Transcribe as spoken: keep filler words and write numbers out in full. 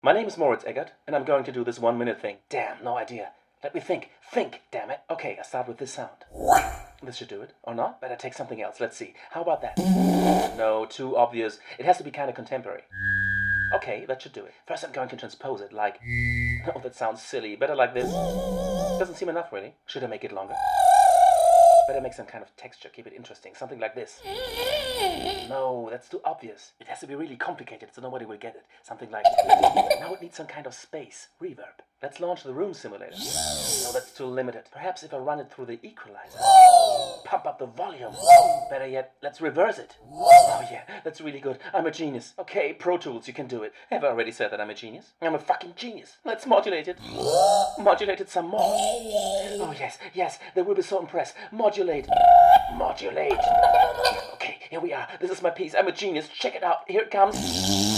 My name is Moritz Eggert, and I'm going to do this one minute thing. Damn, no idea. Let me think. Think, damn it. Okay, I start with this sound. This should do it, or not? Better take something else. Let's see. How about that? No, too obvious. It has to be kind of contemporary. Okay, that should do it. First I'm going to transpose it, like... Oh, that sounds silly. Better like this. Doesn't seem enough, really. Should I make it longer? Better make some kind of texture, keep it interesting. Something like this. No, that's too obvious. It has to be really complicated so nobody will get it. Something like... Now it needs some kind of space. Reverb. Let's launch the room simulator. No, that's too limited. Perhaps if I run it through the equalizer. Pump up the volume. Better yet, let's reverse it. Oh yeah, that's really good. I'm a genius. Okay, Pro Tools, you can do it. Have I already said that I'm a genius? I'm a fucking genius. Let's modulate it. Modulate it some more. Oh yes, yes, they will be so impressed. Modulate. Modulate. Okay, here we are. This is my piece. I'm a genius. Check it out. Here it comes.